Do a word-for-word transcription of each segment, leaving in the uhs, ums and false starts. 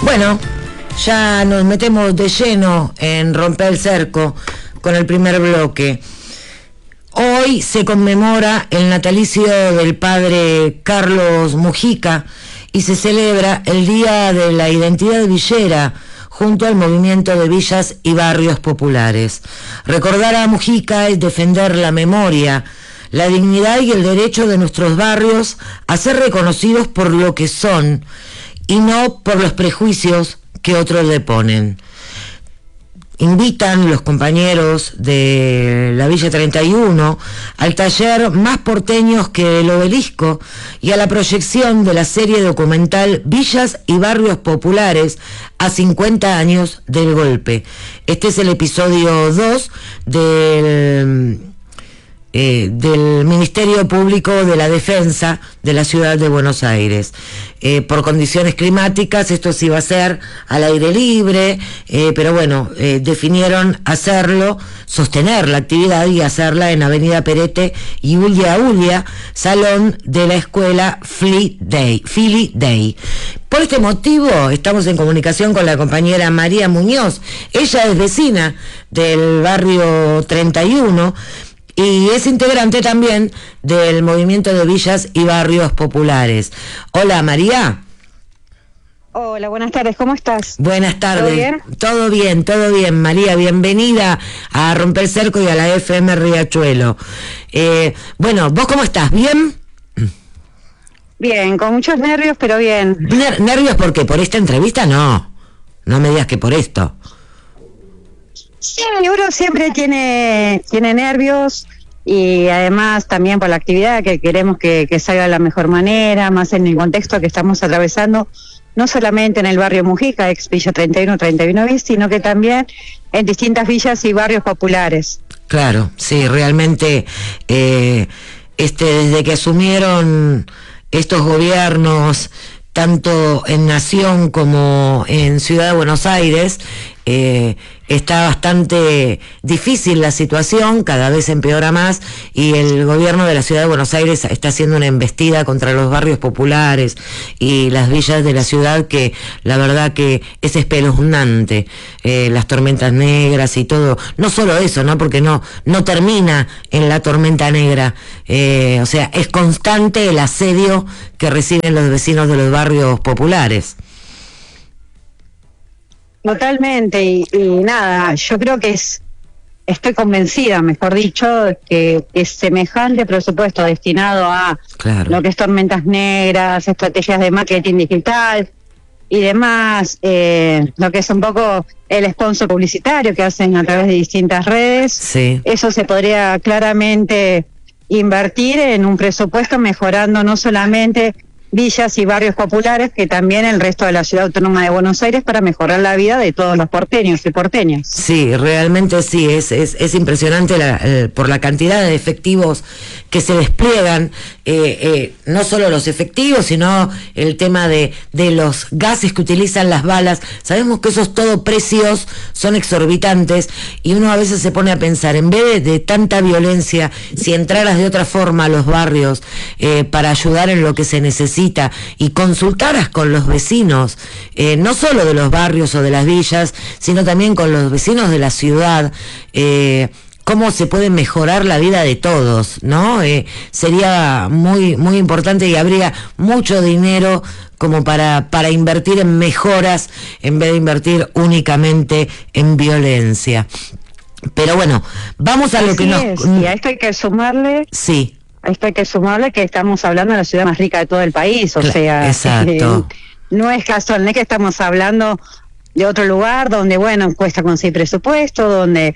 Bueno, ya nos metemos de lleno en Romper el Cerco con el primer bloque. Hoy se conmemora el natalicio del padre Carlos Mujica y se celebra el Día de la Identidad Villera junto al movimiento de villas y barrios populares. Recordar a Mujica es defender la memoria, la dignidad y el derecho de nuestros barrios a ser reconocidos por lo que son y no por los prejuicios que otros le ponen. Invitan los compañeros de la Villa treinta y uno al taller Más Porteños que el Obelisco y a la proyección de la serie documental Villas y Barrios Populares a cincuenta años del golpe. Este es el episodio dos del... Eh, del Ministerio Público de la Defensa de la Ciudad de Buenos Aires. Eh, por condiciones climáticas esto sí iba a ser al aire libre, eh, pero bueno, eh, definieron hacerlo, sostener la actividad y hacerla en Avenida Perete y Ulia Ulia, salón de la escuela Philly Day. Philly Day. Por este motivo estamos en comunicación con la compañera María Muñoz. Ella es vecina del barrio treinta y uno y es integrante también del movimiento de villas y barrios populares. Hola, María. Hola, buenas tardes, ¿cómo estás? Buenas tardes. ¿Todo bien? Todo bien, todo bien, María. Bienvenida a Romper el Cerco y a la F M Riachuelo. Eh, bueno, ¿vos cómo estás? ¿Bien? Bien, con muchos nervios, pero bien. Ner- ¿Nervios por qué? ¿Por esta entrevista? No. No me digas que por esto. Sí, uno siempre tiene, tiene nervios y además también por la actividad que queremos que, que salga de la mejor manera, más en el contexto que estamos atravesando, no solamente en el barrio Mujica, ex Villa treinta y uno, treinta y uno bis, sino que también en distintas villas y barrios populares. Claro, sí, realmente eh, este desde que asumieron estos gobiernos, tanto en Nación como en Ciudad de Buenos Aires, eh, está bastante difícil la situación, cada vez empeora más, y el gobierno de la Ciudad de Buenos Aires está haciendo una embestida contra los barrios populares y las villas de la ciudad que la verdad que es espeluznante, eh, las tormentas negras y todo, no solo eso, ¿no? Porque no, no termina en la tormenta negra, eh, o sea, es constante el asedio que reciben los vecinos de los barrios populares. Totalmente, y, y nada, yo creo que es, estoy convencida, mejor dicho, que, que es semejante presupuesto destinado a Claro. lo que es tormentas negras, estrategias de marketing digital y demás, eh, lo que es un poco el sponsor publicitario que hacen a través de distintas redes. Sí. Eso se podría claramente invertir en un presupuesto mejorando no solamente villas y barrios populares, que también el resto de la Ciudad Autónoma de Buenos Aires, para mejorar la vida de todos los porteños y porteñas. Sí, realmente sí, es es, es impresionante la, eh, por la cantidad de efectivos que se despliegan, eh, eh, no solo los efectivos, sino el tema de, de los gases que utilizan las balas. Sabemos que esos todo precios son exorbitantes y uno a veces se pone a pensar, en vez de, de tanta violencia, si entraras de otra forma a los barrios eh, para ayudar en lo que se necesita y consultaras con los vecinos, eh, no solo de los barrios o de las villas, sino también con los vecinos de la ciudad, eh, cómo se puede mejorar la vida de todos, ¿no? Eh, sería muy muy importante y habría mucho dinero como para, para invertir en mejoras en vez de invertir únicamente en violencia. Pero bueno, vamos a lo Así que nos... es, y a esto hay que sumarle... Sí. A esto hay que sumarle que estamos hablando de la ciudad más rica de todo el país, o Cla- sea, exacto. eh, no es casual, no es que estamos hablando de otro lugar donde, bueno, cuesta conseguir presupuesto, donde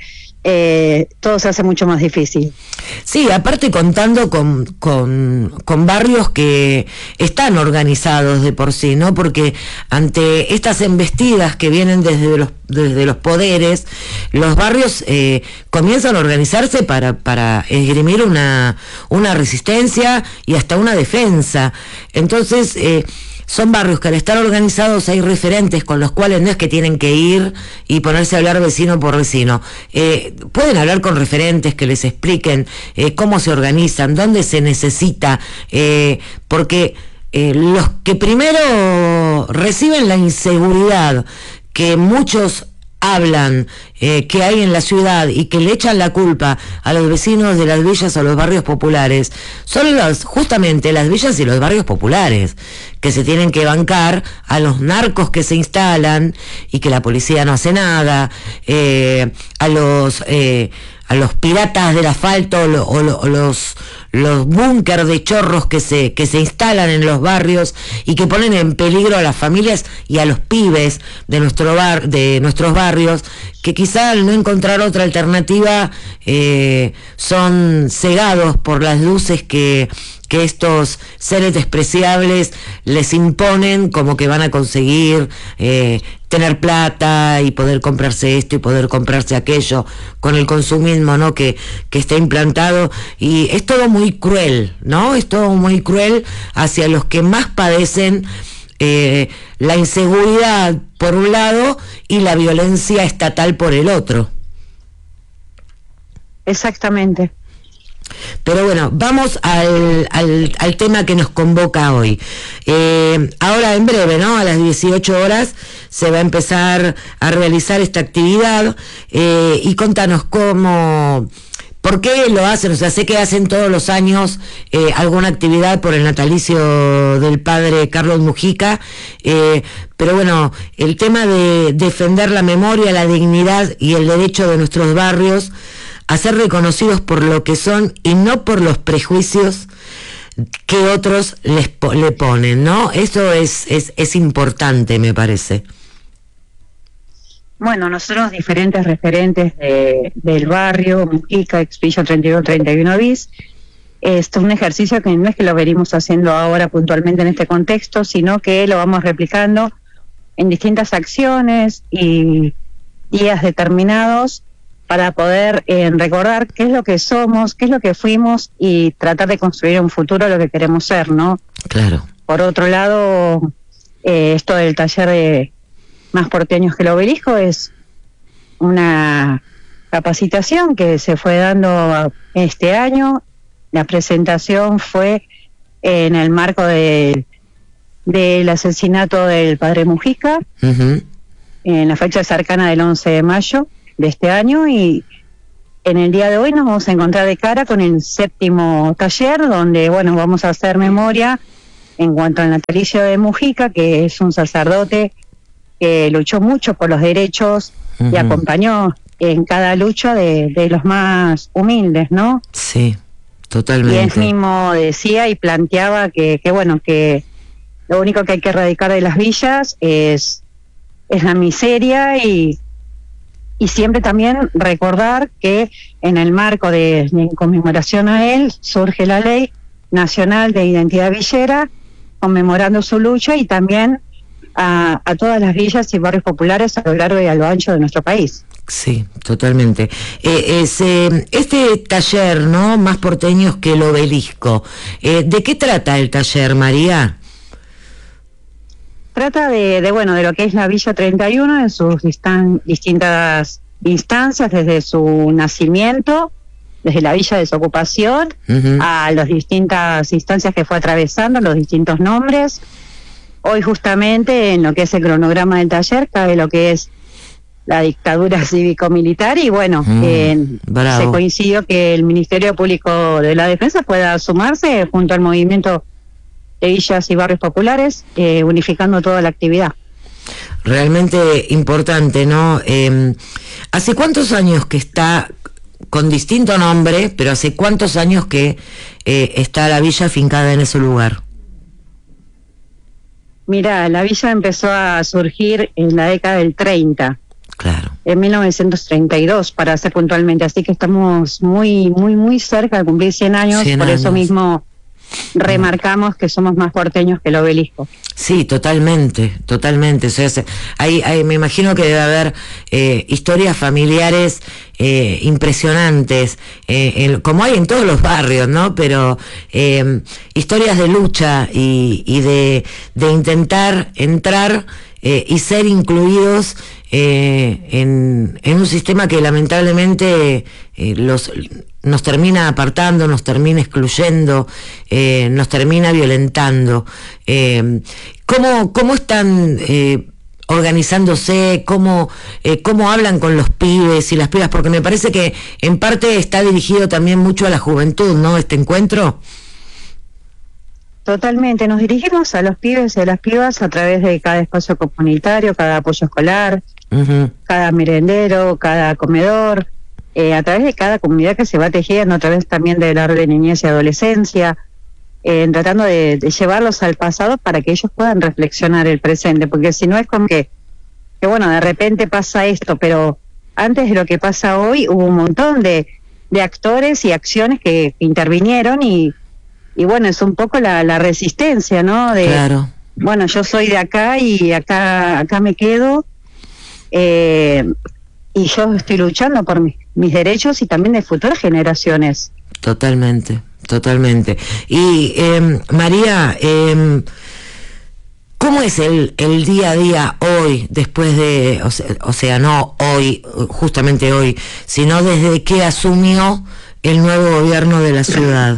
eh, todo se hace mucho más difícil. Sí, aparte contando con, con, con barrios que están organizados de por sí, ¿no? Porque ante estas embestidas que vienen desde los desde los poderes, los barrios eh, comienzan a organizarse para, para esgrimir una, una resistencia y hasta una defensa. Entonces, eh, son barrios que al estar organizados hay referentes con los cuales no es que tienen que ir y ponerse a hablar vecino por vecino. Eh, pueden hablar con referentes que les expliquen eh, cómo se organizan, dónde se necesita, eh, porque... Eh, los que primero cuando reciben la inseguridad que muchos hablan eh, que hay en la ciudad y que le echan la culpa a los vecinos de las villas o los barrios populares, son los, justamente las villas y los barrios populares que se tienen que bancar a los narcos que se instalan y que la policía no hace nada, eh, a los eh, a los piratas del asfalto o, lo, o, lo, o los los búnker de chorros que se que se instalan en los barrios y que ponen en peligro a las familias y a los pibes de nuestro bar de nuestros barrios, que quizá al no encontrar otra alternativa eh, son cegados por las luces que que estos seres despreciables les imponen, como que van a conseguir eh, tener plata y poder comprarse esto y poder comprarse aquello con el consumismo, ¿no? que, que está implantado, y es todo muy cruel, ¿no? Es todo muy cruel hacia los que más padecen eh, la inseguridad por un lado y la violencia estatal por el otro. Exactamente. Pero bueno, vamos al, al, al tema que nos convoca hoy. Eh, ahora en breve, ¿no? A las dieciocho horas se va a empezar a realizar esta actividad, eh, y contanos cómo, por qué lo hacen. O sea, sé que hacen todos los años eh, alguna actividad por el natalicio del padre Carlos Mujica, eh, pero bueno, el tema de defender la memoria, la dignidad y el derecho de nuestros barrios a ser reconocidos por lo que son y no por los prejuicios que otros les le ponen, ¿no? Eso es, es, es importante, me parece. Bueno, nosotros diferentes referentes de, del barrio, Mujica, Expilla treinta y uno, treinta y uno bis, esto es un ejercicio que no es que lo venimos haciendo ahora puntualmente en este contexto, sino que lo vamos replicando en distintas acciones y días determinados, para poder eh, recordar qué es lo que somos, qué es lo que fuimos y tratar de construir un futuro lo que queremos ser, ¿no? Claro. Por otro lado, eh, esto del taller de Más Porteños que el Obelisco es una capacitación que se fue dando este año. La presentación fue en el marco de, del asesinato del padre Mujica, uh-huh. en la fecha cercana del once de mayo de este año, y en el día de hoy nos vamos a encontrar de cara con el séptimo taller, donde bueno, vamos a hacer memoria en cuanto al natalicio de Mujica, que es un sacerdote que luchó mucho por los derechos uh-huh. y acompañó en cada lucha de, de los más humildes, ¿no? Sí, totalmente. Y él mismo decía y planteaba que, que bueno, que lo único que hay que erradicar de las villas es, es la miseria, y Y siempre también recordar que en el marco de, de conmemoración a él surge la Ley Nacional de Identidad Villera, conmemorando su lucha, y también a, a todas las villas y barrios populares a lo largo y a lo ancho de nuestro país. Sí, totalmente. Eh, es, eh, este taller, ¿no? Más Porteños que el Obelisco, eh, ¿de qué trata el taller, María? Trata de, de, bueno, de lo que es la Villa treinta y uno en sus distan, distintas instancias, desde su nacimiento, desde la Villa de su ocupación, uh-huh. a las distintas instancias que fue atravesando, los distintos nombres. Hoy justamente en lo que es el cronograma del taller cae lo que es la dictadura cívico-militar, y bueno, mm, eh, se coincidió que el Ministerio Público de la Defensa pueda sumarse junto al movimiento de villas y barrios populares, eh, unificando toda la actividad. Realmente importante, ¿no? Eh, ¿hace cuántos años que está, con distinto nombre, pero hace cuántos años que eh, está la villa afincada en ese lugar? Mira, la villa empezó a surgir en la década del treinta. Claro. En mil novecientos treinta y dos, para ser puntualmente, así que estamos muy, muy, muy cerca de cumplir cien años, cien por años. Eso mismo remarcamos que somos más porteños que el Obelisco. Sí, totalmente, totalmente. O sea, hay, hay, me imagino que debe haber eh, historias familiares eh, impresionantes, eh, en, como hay en todos los barrios, ¿no? Pero eh, historias de lucha y, y de, de intentar entrar eh, y ser incluidos eh, en, en un sistema que lamentablemente eh, los nos termina apartando, nos termina excluyendo, eh, nos termina violentando. Eh, ¿cómo, cómo están eh, organizándose? ¿Cómo, eh, ¿Cómo hablan con los pibes y las pibas? Porque me parece que en parte está dirigido también mucho a la juventud, ¿no? Este encuentro. Totalmente, nos dirigimos a los pibes y a las pibas a través de cada espacio comunitario, cada apoyo escolar, uh-huh. cada merendero, cada comedor, eh, a través de cada comunidad que se va tejiendo, a través también de la red de niñez y adolescencia, eh, tratando de, de llevarlos al pasado para que ellos puedan reflexionar el presente, porque si no es como que, que bueno, de repente pasa esto, pero antes de lo que pasa hoy hubo un montón de, de actores y acciones que, que intervinieron y Y bueno, es un poco la, la resistencia, ¿no? De, claro. Bueno, yo soy de acá y acá acá me quedo eh, y yo estoy luchando por mis, mis derechos y también de futuras generaciones. Totalmente, totalmente. Y eh, María, eh, ¿cómo es el, el día a día hoy, después de, o sea, o sea, no hoy, justamente hoy, sino desde que asumió el nuevo gobierno de la ciudad?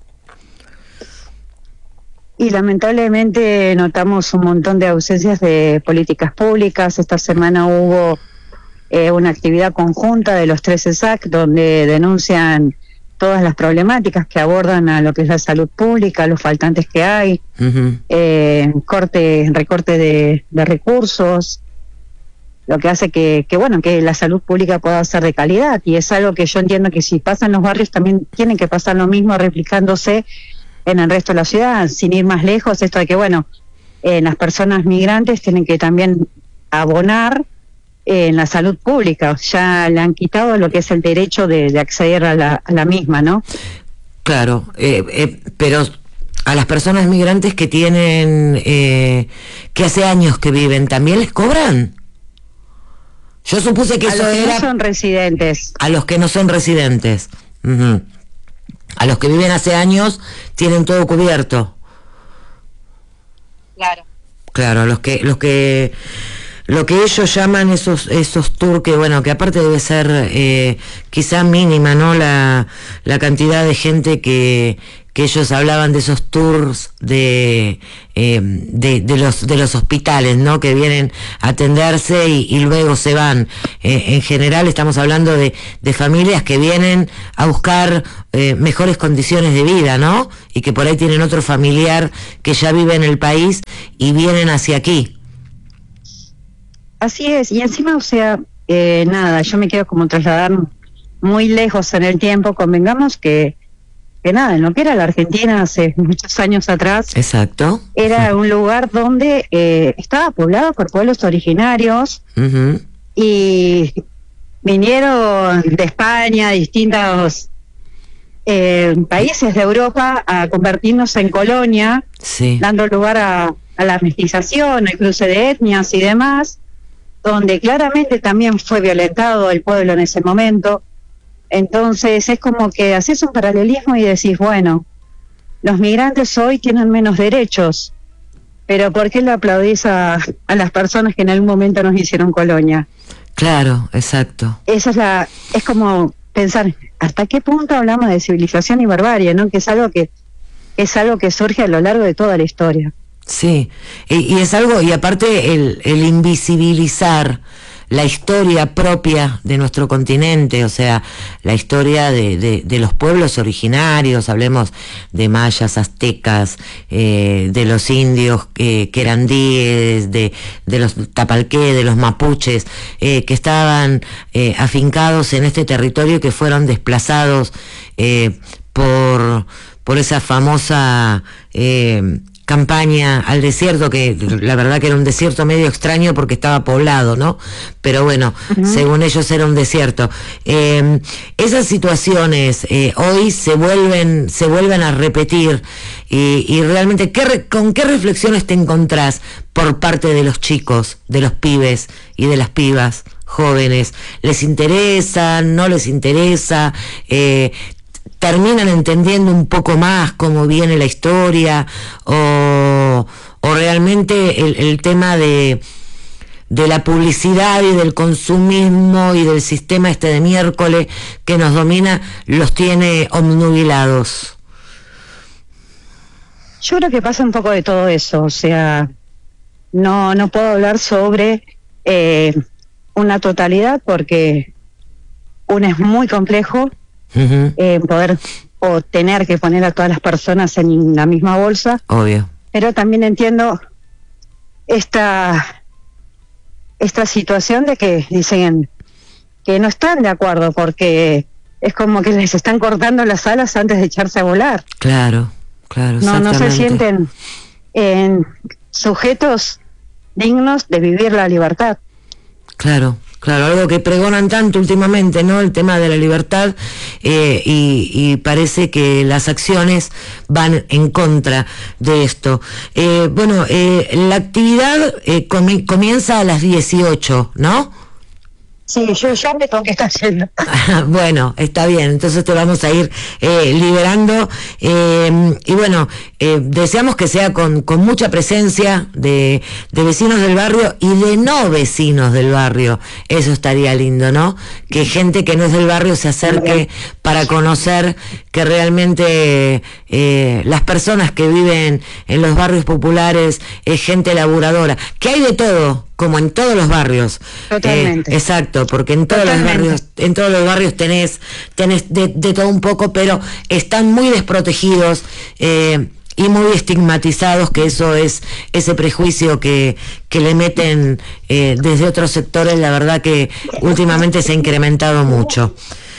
Y lamentablemente notamos un montón de ausencias de políticas públicas. Esta semana hubo eh, una actividad conjunta de los tres E S A C donde denuncian todas las problemáticas que abordan a lo que es la salud pública, los faltantes que hay, uh-huh. eh, corte, recorte de, de recursos, lo que hace que, que bueno que la salud pública pueda ser de calidad, y es algo que yo entiendo que si pasa en los barrios también tienen que pasar lo mismo, replicándose en el resto de la ciudad. Sin ir más lejos, esto de que, bueno, eh, las personas migrantes tienen que también abonar eh, en la salud pública. Ya le han quitado lo que es el derecho de, de acceder a la, a la misma, ¿no? Claro, eh, eh, pero a las personas migrantes que tienen, eh, que hace años que viven, ¿también les cobran? Yo supuse que a eso los que era... no son residentes. A los que no son residentes. Uh-huh. A los que viven hace años tienen todo cubierto. Claro. Claro, a los que los que lo que ellos llaman esos esos tours, que bueno, que aparte debe ser eh, quizá mínima, ¿no? La la cantidad de gente que que ellos hablaban de esos tours de eh, de, de los de los hospitales, ¿no? Que vienen a atenderse y, y luego se van. Eh, en general estamos hablando de, de familias que vienen a buscar eh, mejores condiciones de vida, ¿no? Y que por ahí tienen otro familiar que ya vive en el país y vienen hacia aquí. Así es, y encima, o sea, eh, nada, yo me quiero como trasladar muy lejos en el tiempo. Convengamos que que nada, en lo que era la Argentina hace muchos años atrás, exacto, era sí. un lugar donde eh, estaba poblado por pueblos originarios, uh-huh. y vinieron de España, distintos eh, países de Europa a convertirnos en colonia, sí. dando lugar a, a la mestización, al cruce de etnias y demás, donde claramente también fue violentado el pueblo en ese momento. Entonces es como que haces un paralelismo y decís, bueno, los migrantes hoy tienen menos derechos, pero ¿por qué le aplaudís a, a las personas que en algún momento nos hicieron colonia? Claro, exacto. Esa es la, es como pensar, ¿hasta qué punto hablamos de civilización y barbarie, no? Que es algo que es algo que surge a lo largo de toda la historia. Sí, y, y es algo, y aparte el, el invisibilizar la historia propia de nuestro continente, o sea, la historia de, de, de los pueblos originarios, hablemos de mayas, aztecas, eh, de los indios eh, querandíes, de, de los tapalqué, de los mapuches, eh, que estaban eh, afincados en este territorio, que fueron desplazados eh, por, por esa famosa... Eh, campaña al desierto, que la verdad que era un desierto medio extraño porque estaba poblado, ¿no? Pero bueno, uh-huh. según ellos era un desierto. Eh, esas situaciones eh, hoy se vuelven se vuelven a repetir, y, y realmente, ¿qué re, ¿con qué reflexiones te encontrás por parte de los chicos, de los pibes y de las pibas jóvenes? ¿Les interesa? ¿No les interesa? Eh, ¿Terminan entendiendo un poco más cómo viene la historia? ¿O, o realmente el, el tema de, de la publicidad y del consumismo y del sistema este de miércoles que nos domina los tiene obnubilados? Yo creo que pasa un poco de todo eso. O sea, no, no puedo hablar sobre eh, una totalidad porque uno es muy complejo, uh-huh. eh, poder o tener que poner a todas las personas en la misma bolsa. Obvio. Pero también entiendo esta, esta situación de que dicen que no están de acuerdo porque es como que les están cortando las alas antes de echarse a volar. Claro, claro. No, no se sienten en sujetos dignos de vivir la libertad. Claro, claro, algo que pregonan tanto últimamente, ¿no? El tema de la libertad, eh, y, y parece que las acciones van en contra de esto. Eh, bueno, eh, la actividad eh, com- comienza a las dieciocho, ¿no? Sí, yo ya me tengo que estar yendo. Bueno, está bien, entonces te vamos a ir eh, liberando, eh, y bueno, eh, deseamos que sea con, con mucha presencia de, de vecinos del barrio y de no vecinos del barrio. Eso estaría lindo, ¿no? Que gente que no es del barrio se acerque para conocer que realmente eh, las personas que viven en los barrios populares es gente laburadora, que hay de todo, como en todos los barrios. Totalmente. Eh, exacto, porque en todos Totalmente. los barrios, en todos los barrios tenés, tenés de, de todo un poco, pero están muy desprotegidos eh, y muy estigmatizados, que eso es ese prejuicio que, que le meten eh, desde otros sectores. La verdad que últimamente se ha incrementado mucho.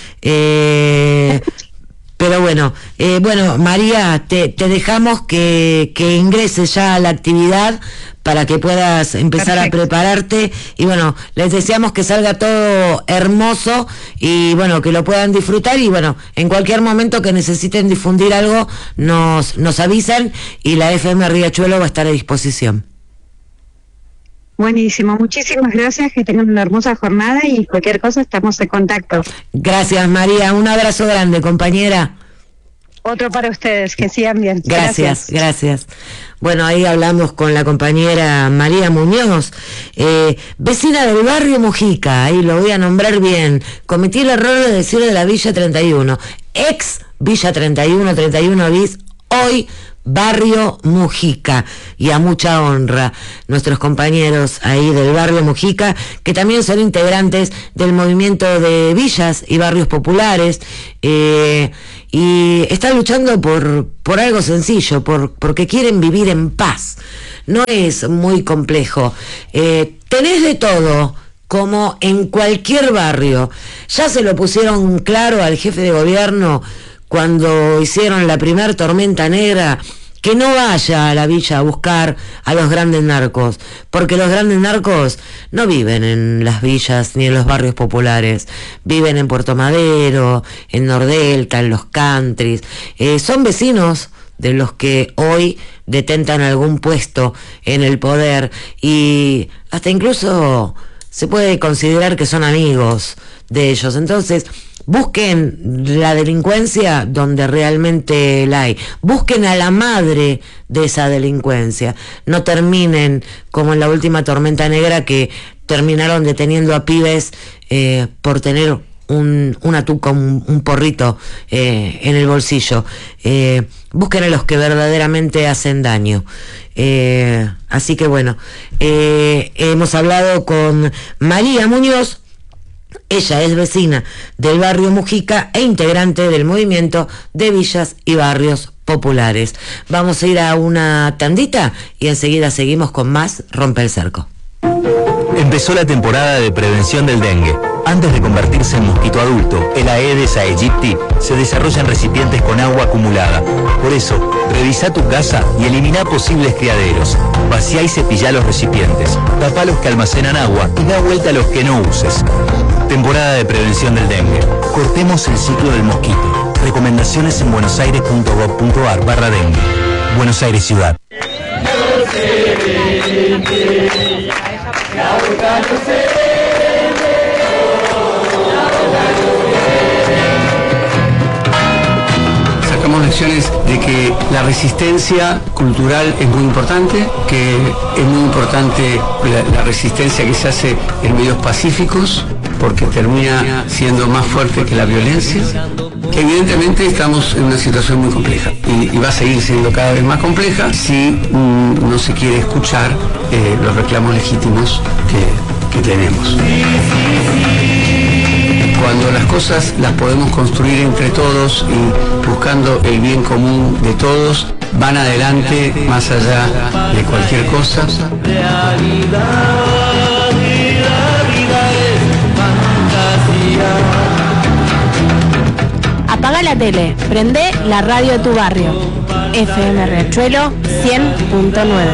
Eh, Pero bueno, eh, bueno, María, te, te dejamos que, que ingreses ya a la actividad para que puedas empezar Perfecto. a prepararte, y bueno, les deseamos que salga todo hermoso y bueno, que lo puedan disfrutar, y bueno, en cualquier momento que necesiten difundir algo, nos, nos avisan y la F M Riachuelo va a estar a disposición. Buenísimo, muchísimas gracias, que tengan una hermosa jornada y cualquier cosa estamos en contacto. Gracias, María, un abrazo grande, compañera. Otro para ustedes, que sigan bien. Gracias, gracias. gracias. Bueno, ahí hablamos con la compañera María Muñoz, eh, vecina del barrio Mujica, ahí lo voy a nombrar bien. Cometí el error de decir de la Villa treinta y uno, ex Villa treinta y uno, treinta y uno bis, hoy Barrio Mujica, y a mucha honra nuestros compañeros ahí del Barrio Mujica, que también son integrantes del movimiento de villas y barrios populares, eh, y están luchando por, por algo sencillo, por, porque quieren vivir en paz. No es muy complejo, eh, tenés de todo, como en cualquier barrio. Ya se lo pusieron claro al jefe de gobierno cuando hicieron la primer tormenta negra, que no vaya a la villa a buscar a los grandes narcos, porque los grandes narcos no viven en las villas ni en los barrios populares, viven en Puerto Madero, en Nordelta, en los countries, eh, son vecinos de los que hoy detentan algún puesto en el poder, y hasta incluso se puede considerar que son amigos de ellos. Entonces, busquen la delincuencia donde realmente la hay. Busquen a la madre de esa delincuencia. No terminen como en la última tormenta negra, que terminaron deteniendo a pibes eh, por tener un, una tuca, un, un porrito eh, en el bolsillo. Eh, busquen a los que verdaderamente hacen daño. Eh, así que bueno, eh, hemos hablado con María Muñoz. Ella es vecina del barrio Mujica e integrante del movimiento de villas y barrios populares. Vamos a ir a una tandita y enseguida seguimos con más Rompe el Cerco. Empezó la temporada de prevención del dengue. Antes de convertirse en mosquito adulto, el Aedes aegypti se desarrolla en recipientes con agua acumulada. Por eso, revisa tu casa y elimina posibles criaderos. Vacía y cepilla los recipientes. Tapa los que almacenan agua y da vuelta a los que no uses. Temporada de prevención del dengue. Cortemos el ciclo del mosquito. Recomendaciones en buenosaires punto gov punto ar barra dengue. Buenos Aires Ciudad. Sacamos lecciones de que la resistencia cultural es muy importante, que es muy importante la, la resistencia que se hace en medios pacíficos, porque termina siendo más fuerte que la violencia, Evidentemente estamos en una situación muy compleja y, y va a seguir siendo cada vez más compleja si mm, no se quiere escuchar eh, los reclamos legítimos que, que tenemos. Cuando las cosas las podemos construir entre todos y buscando el bien común de todos, van adelante más allá de cualquier cosa. Apaga la tele, prende la radio de tu barrio. F M Riachuelo cien punto nueve.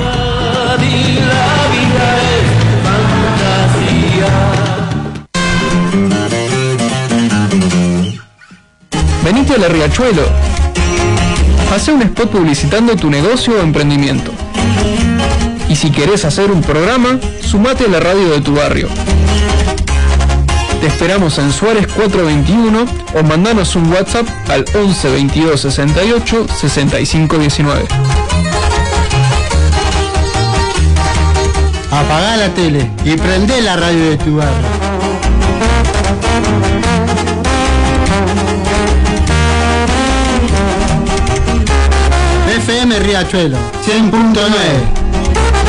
Venite a la Riachuelo. Hacé un spot publicitando tu negocio o emprendimiento. Y si querés hacer un programa, sumate a la radio de tu barrio. Te esperamos en Suárez cuatrocientos veintiuno o mandanos un WhatsApp al once veintidós sesenta y ocho sesenta y cinco diecinueve. Apagá la tele y prendé la radio de tu barrio. F M Riachuelo cien punto nueve.